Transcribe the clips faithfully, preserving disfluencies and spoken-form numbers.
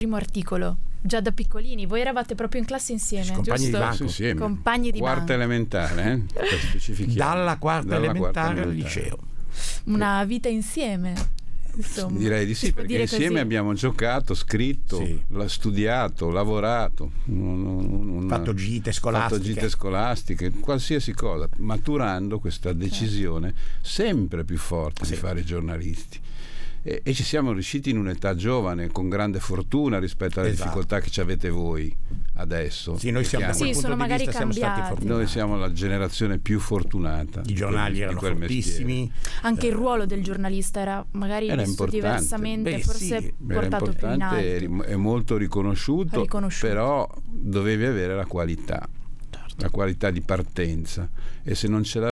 primo articolo già da piccolini. Voi eravate proprio in classe insieme, compagni giusto? di banco. Insieme. Compagni di quarta banco. elementare, eh? Per specifichiamo. Dalla quarta Dalla elementare quarta al elementare. liceo. Una vita insieme. Insomma, direi di sì, si può perché dire insieme così. abbiamo giocato, scritto, Sì. la- studiato, lavorato, un- un- un- Fatto gite fatto scolastiche. gite scolastiche, qualsiasi cosa, maturando questa decisione sempre più forte Sì. di fare i giornalisti. E, e ci siamo riusciti in un'età giovane, con grande fortuna rispetto alle Esatto. difficoltà che ci avete voi adesso. Sì, noi siamo da Perché quel Sì, punto sono di magari vista siamo stati cambiati. fortunati. noi siamo la generazione più fortunata. I giornali di erano quel mestiere. fortissimi. Anche il ruolo del giornalista era magari Era visto importante. diversamente, Beh, forse sì, Era portato più in importante, alto. è molto riconosciuto, Riconosciuto. però dovevi avere la qualità, la qualità di partenza, e se non ce l'avevi,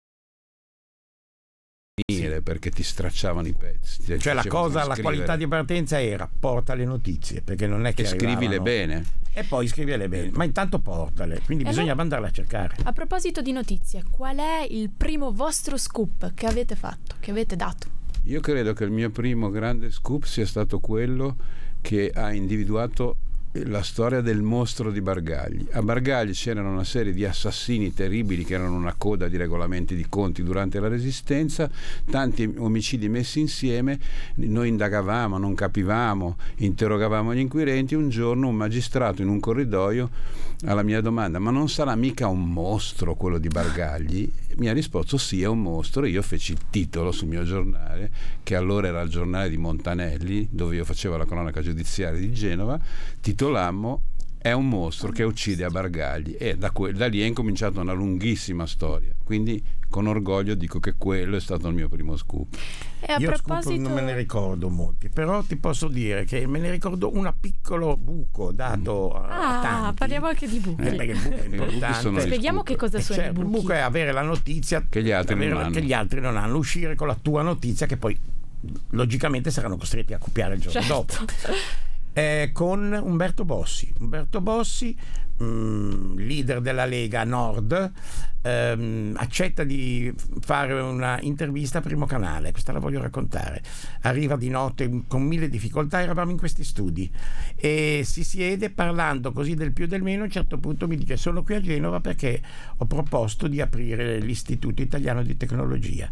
perché ti stracciavano i pezzi, ti Cioè la facevano cosa, la scrivere. qualità di partenza era porta le notizie, perché non è che e scrivile arrivavano- bene. e poi scrivile bene, ma intanto portale, quindi Eh bisogna no. mandarle a cercare. A proposito di notizie, qual è il primo vostro scoop che avete fatto, che avete dato? Io credo che il mio primo grande scoop sia stato quello che ha individuato la storia del mostro di Bargagli. A Bargagli c'erano una serie di assassini terribili che erano una coda di regolamenti di conti durante la Resistenza, tanti omicidi messi insieme, noi indagavamo, non capivamo, interrogavamo gli inquirenti. Un giorno un magistrato in un corridoio alla mia domanda: ma non sarà mica un mostro quello di Bargagli? Mi ha risposto: sì, è un mostro. Io feci il titolo sul mio giornale, che allora era il giornale di Montanelli, dove io facevo la cronaca giudiziaria di Genova. Titolammo "È un mostro che uccide a Bargagli", e da, que- da lì è incominciata una lunghissima storia. Quindi con orgoglio dico che quello è stato il mio primo scoop. E a Io scoop proposito non me ne ricordo molti, però ti posso dire che me ne ricordo un piccolo buco dato a Ah, tanti. parliamo anche di buchi. Eh, perché il buco è I buchi importante. sono gli Spieghiamo scoop. che cosa Eh, sono cioè, i il buchi. buco è avere la notizia Che gli altri non averla- hanno. che gli altri non hanno, uscire con la tua notizia che poi logicamente saranno costretti a copiare il giorno Certo. dopo. Eh, con Umberto Bossi. Umberto Bossi, mh, leader della Lega Nord, ehm, accetta di fare una intervista a Primo Canale. Questa la voglio raccontare. Arriva di notte con mille difficoltà, eravamo in questi studi e si siede parlando così del più del meno. A un certo punto mi dice: sono qui a Genova perché ho proposto di aprire l'Istituto Italiano di Tecnologia.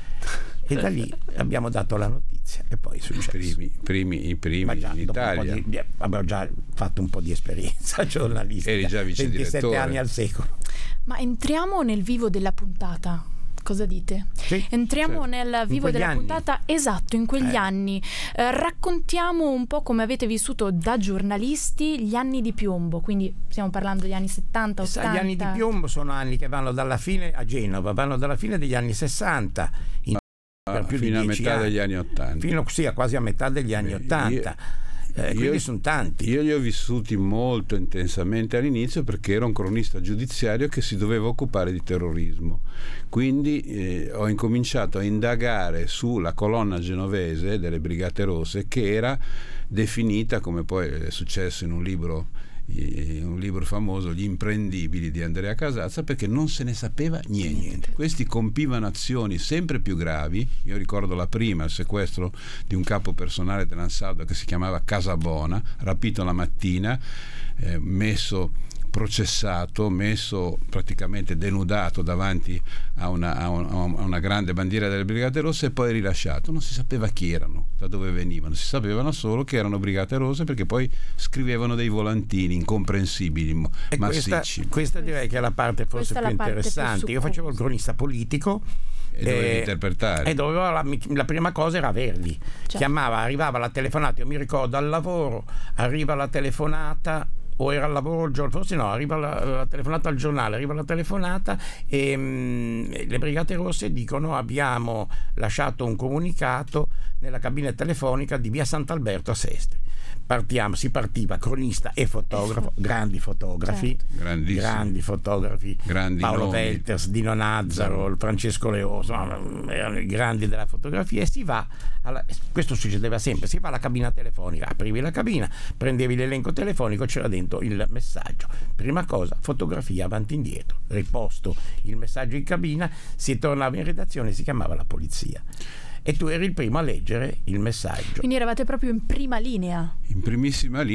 E da lì abbiamo dato la notizia e poi è I successo. primi, primi, i primi Ma già in dopo un po' Italia. di- di- avevo già fatto un po' di esperienza giornalistica. Eri già vice ventisette direttore. anni al secolo. Ma entriamo nel vivo della puntata. Cosa dite? Sì. Entriamo Sì. nel vivo quegli della anni. puntata, esatto, in quegli Eh. anni. Eh, raccontiamo un po' come avete vissuto da giornalisti gli anni di piombo, quindi stiamo parlando degli anni settanta, Sai, ottanta. gli anni di piombo sono anni che vanno dalla fine a Genova, vanno dalla fine degli anni sessanta in- per più fino di a dieci metà anni. degli anni ottanta. Fino sì, a quasi a metà degli anni Beh, ottanta. Eh, io- quindi sono tanti. Io li ho vissuti molto intensamente all'inizio, perché ero un cronista giudiziario che si doveva occupare di terrorismo. Quindi eh, ho incominciato a indagare sulla colonna genovese delle Brigate Rosse, che era definita, come poi è successo in un libro eh, un libro famoso, Gli imprendibili di Andrea Casazza, perché non se ne sapeva niente. Niente. Questi compivano azioni sempre più gravi. Io ricordo la prima, il sequestro di un capo personale dell'Ansaldo che si chiamava Casabona, rapito la mattina, eh, messo processato, messo praticamente denudato davanti a una, a un- a una grande bandiera delle Brigate Rosse e poi rilasciato. Non si sapeva chi erano, da dove venivano, si sapevano solo che erano Brigate Rosse, perché poi scrivevano dei volantini incomprensibili, mo- E questa, massicci. questa direi che è la parte forse Questa è più la parte più interessante. Io facevo il succosa. cronista politico E dovevi eh, interpretare. e dovevo la, la prima cosa era averli. Certo. Chiamava, arrivava la telefonata, io mi ricordo al lavoro, arriva la telefonata o era al lavoro il giorno, forse no, arriva la, la telefonata al giornale, arriva la telefonata e mh, le Brigate Rosse dicono: abbiamo lasciato un comunicato nella cabina telefonica di via Sant'Alberto a Sestri. Partiamo, si partiva cronista e fotografo, grandi fotografi, Certo. Grandissimi. grandi fotografi, Grandi Paolo nomi. Velters, Dino Nazzaro, il Francesco Leoso, insomma, erano i grandi della fotografia. E si va alla, questo succedeva sempre, si va alla cabina telefonica, aprivi la cabina, prendevi l'elenco telefonico, c'era dentro il messaggio. Prima cosa, fotografia avanti e indietro, riposto il messaggio in cabina, si tornava in redazione, si chiamava la polizia. e tu eri il primo a leggere il messaggio. Quindi eravate proprio in prima linea. In primissima linea.